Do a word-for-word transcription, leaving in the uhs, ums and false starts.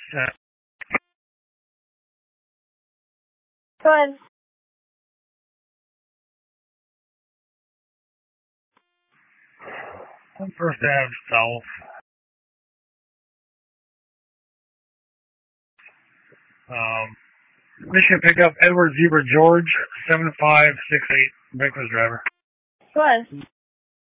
Uh, Go ahead. First Ave South. Um, Michigan pickup Edward Zebra George, seven five six eight, breakfast driver. Go ahead.